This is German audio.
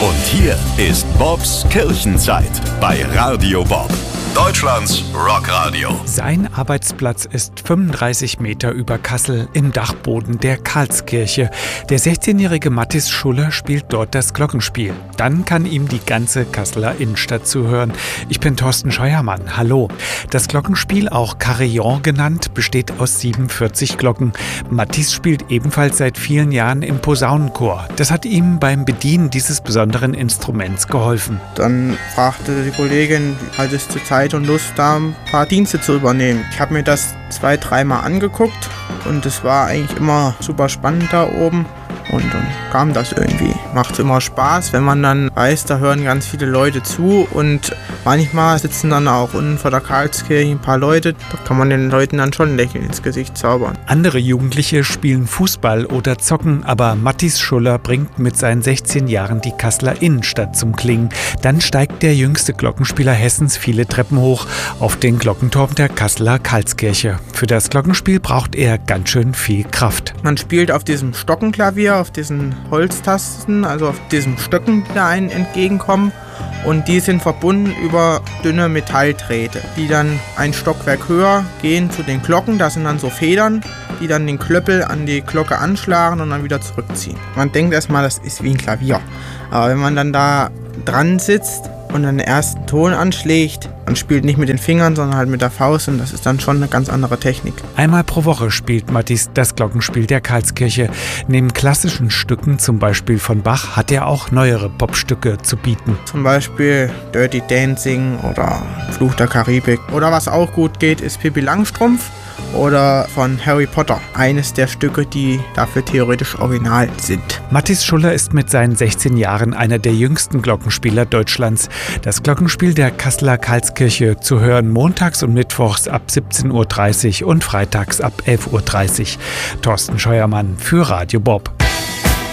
Und hier ist Bobs Kirchenzeit bei Radio Bob, Deutschlands Rockradio. Sein Arbeitsplatz ist 35 Meter über Kassel im Dachboden der Karlskirche. Der 16-jährige Mathis Schuller spielt dort das Glockenspiel. Dann kann ihm die ganze Kasseler Innenstadt zuhören. Ich bin Thorsten Scheuermann. Hallo. Das Glockenspiel, auch Carillon genannt, besteht aus 47 Glocken. Mathis spielt ebenfalls seit vielen Jahren im Posaunenchor. Das hat ihm beim Bedienen dieses besonderen Instruments geholfen. Dann fragte die Kollegin, hat es zur Zeit und Lust, da ein paar Dienste zu übernehmen. Ich habe mir das 2-3 Mal angeguckt und es war eigentlich immer super spannend da oben. Und dann kam das irgendwie. Macht immer Spaß, wenn man dann weiß, da hören ganz viele Leute zu und manchmal sitzen dann auch unten vor der Karlskirche ein paar Leute. Da kann man den Leuten dann schon ein Lächeln ins Gesicht zaubern. Andere Jugendliche spielen Fußball oder zocken, aber Mathis Schuller bringt mit seinen 16 Jahren die Kasseler Innenstadt zum Klingen. Dann steigt der jüngste Glockenspieler Hessens viele Treppen hoch auf den Glockenturm der Kasseler Karlskirche. Für das Glockenspiel braucht er ganz schön viel Kraft. Man spielt auf diesem Stockenklavier, auf diesen Holztasten, also auf diesen Stöcken, die da einen entgegenkommen. Und die sind verbunden über dünne Metalldrähte, die dann ein Stockwerk höher gehen zu den Glocken. Da sind dann so Federn, die dann den Klöppel an die Glocke anschlagen und dann wieder zurückziehen. Man denkt erstmal, das ist wie ein Klavier. Aber wenn man dann da dran sitzt und dann den ersten Ton anschlägt, man spielt nicht mit den Fingern, sondern halt mit der Faust und das ist dann schon eine ganz andere Technik. Einmal pro Woche spielt Mathis das Glockenspiel der Karlskirche. Neben klassischen Stücken, zum Beispiel von Bach, hat er auch neuere Popstücke zu bieten. Zum Beispiel Dirty Dancing oder Fluch der Karibik. Oder was auch gut geht, ist Pippi Langstrumpf oder von Harry Potter. Eines der Stücke, die dafür theoretisch original sind. Mathis Schuller ist mit seinen 16 Jahren einer der jüngsten Glockenspieler Deutschlands. Das Glockenspiel der Kasseler Karlskirche zu hören montags und mittwochs ab 17:30 Uhr und freitags ab 11:30 Uhr. Thorsten Scheuermann für Radio Bob.